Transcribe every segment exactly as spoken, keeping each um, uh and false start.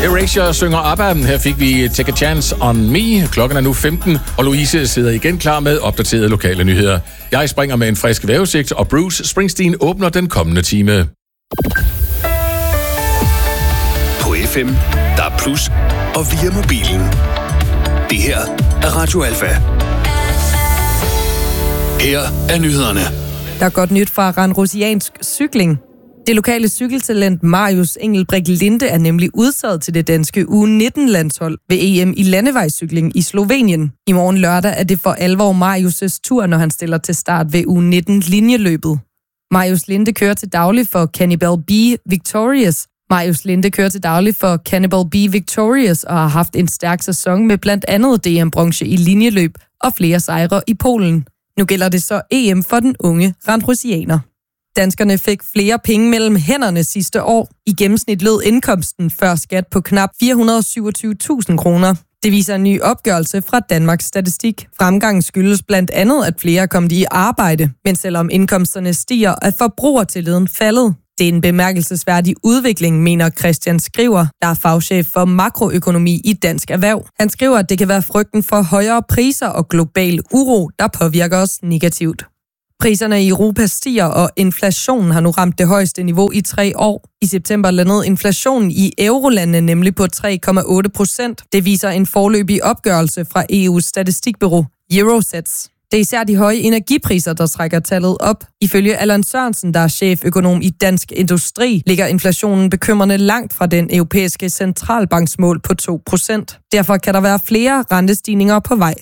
Erasure synger ABBA. Her fik vi Take a Chance on Me. Klokken er nu femten, og Louise sidder igen klar med opdaterede lokale nyheder. Jeg springer med en frisk vejrudsigt, og Bruce Springsteen åbner den kommende time. På F M, der er plus, og via mobilen. Det her er Radio Alfa. Her er nyhederne. Der er godt nyt fra randrusiansk cykling. Det lokale cykeltalent Marius Engelbrek Linde er nemlig udtaget til det danske U nitten-landshold ved E M i landevejscykling i Slovenien. I morgen lørdag er det for alvor Marius' tur, når han stiller til start ved U nitten-linjeløbet. Marius Linde kører til daglig for Cannibal B Victorious. Marius Linde kører til daglig for Cannibal B Victorious og har haft en stærk sæson med blandt andet D M-bronze i linjeløb og flere sejre i Polen. Nu gælder det så E M for den unge randrusianer. Danskerne fik flere penge mellem hænderne sidste år. I gennemsnit lød indkomsten før skat på knap fire hundrede og syvogtyve tusind kroner. Det viser en ny opgørelse fra Danmarks Statistik. Fremgangen skyldes blandt andet, at flere er kommet i arbejde, men selvom indkomsterne stiger, er forbrugertilliden faldet. Det er en bemærkelsesværdig udvikling, mener Christian Skriver, der er fagchef for makroøkonomi i Dansk Erhverv. Han skriver, at det kan være frygten for højere priser og global uro, der påvirker os negativt. Priserne i Europa stiger, og inflationen har nu ramt det højeste niveau i tre år. I september landede inflationen i eurolandene nemlig på tre komma otte procent. Det viser en foreløbig opgørelse fra E U's statistikbureau Eurostats. Det er især de høje energipriser, der trækker tallet op. Ifølge Allan Sørensen, der er cheføkonom i Dansk Industri, ligger inflationen bekymrende langt fra den europæiske centralbanksmål på to procent. Derfor kan der være flere rentestigninger på vej.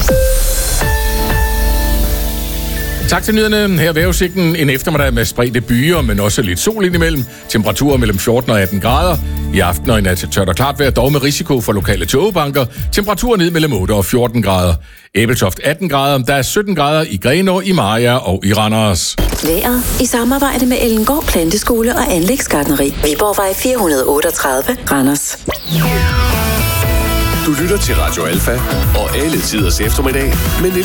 Tak til nyhederne. Her er vejrudsigten. En eftermiddag med spredte byer, men også lidt sol indimellem. Temperaturer mellem fjorten og atten grader. I aften og i nat tørt og klart vejr, dog med risiko for lokale tågebanker. Temperaturer ned mellem otte og fjorten grader. Ebeltoft atten grader. Der er sytten grader i Grenaa, i Mariager og i Randers. Vejret i samarbejde med Ellengård Planteskole og Anlægsgartneri. Viborgvej fire hundrede og otteogtredive, Randers. Du lytter til Radio Alfa og alle tiders eftermiddag med